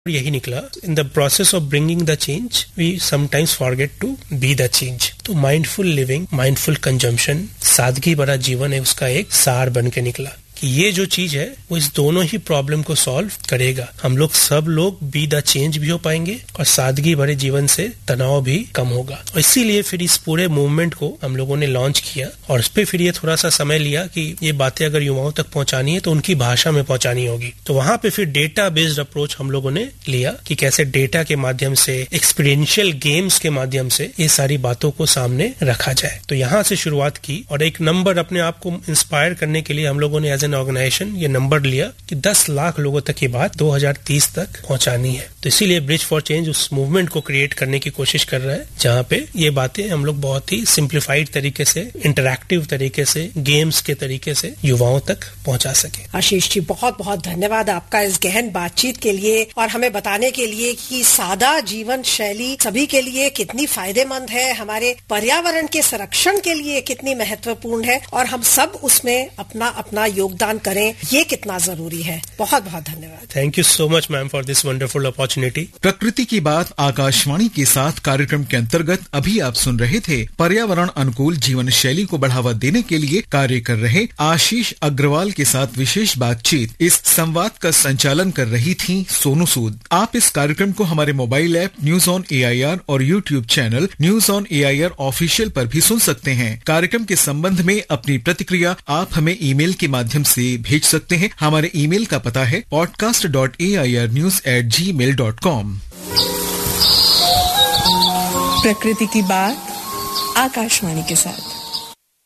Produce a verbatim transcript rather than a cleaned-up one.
यही निकला, in the process of bringing the change we sometimes forget to be the change. तो mindful living, mindful consumption, सादगी भरा जीवन है, उसका एक सार बन के निकला कि ये जो चीज है वो इस दोनों ही प्रॉब्लम को सॉल्व करेगा। हम लोग सब लोग बी द चेंज भी हो पाएंगे और सादगी भरे जीवन से तनाव भी कम होगा। और इसीलिए फिर इस पूरे मूवमेंट को हम लोगों ने लॉन्च किया और उस पर फिर ये थोड़ा सा समय लिया कि ये बातें अगर युवाओं तक पहुंचानी है तो उनकी भाषा में पहुंचानी होगी। तो वहां पे फिर डेटा बेस्ड अप्रोच हम लोगों ने लिया कि कैसे डेटा के माध्यम से, एक्सपीरियंशियल गेम्स के माध्यम से ये सारी बातों को सामने रखा जाए। तो यहाँ से शुरुआत की और एक नंबर अपने आप को इंस्पायर करने के लिए हम लोगों ने एज ऑर्गेनाइजेशन ये नंबर लिया कि दस लाख लोगों तक ये बात दो हज़ार तीस तक पहुंचानी है। तो इसीलिए ब्रिज फॉर चेंज उस मूवमेंट को क्रिएट करने की कोशिश कर रहा है, जहां पे ये बातें हम लोग बहुत ही सिंप्लीफाइड तरीके से, इंटरैक्टिव तरीके से, गेम्स के तरीके से युवाओं तक पहुंचा सके। आशीष जी, बहुत बहुत धन्यवाद आपका इस गहन बातचीत के लिए और हमें बताने के लिए कि सादा जीवन शैली सभी के लिए कितनी फायदेमंद है, हमारे पर्यावरण के संरक्षण के लिए कितनी महत्वपूर्ण है और हम सब उसमें अपना अपना योगदान करें, ये कितना जरूरी है। बहुत बहुत धन्यवाद। Thank you so much ma'am for this wonderful opportunity. प्रकृति की बात आकाशवाणी के साथ कार्यक्रम के अंतर्गत अभी आप सुन रहे थे पर्यावरण अनुकूल जीवन शैली को बढ़ावा देने के लिए कार्य कर रहे आशीष अग्रवाल के साथ विशेष बातचीत। इस संवाद का संचालन कर रही थी सोनू सूद। आप इस कार्यक्रम को हमारे mobile app news on A I R और YouTube channel news on A I R official पर भी सुन सकते हैं। कार्यक्रम के संबंध में अपनी प्रतिक्रिया आप हमें ईमेल के माध्यम से भेज सकते हैं। हमारे ईमेल का पता है podcast dot A I R news at ji mail dot com. प्रकृति की बात आकाशवाणी के साथ।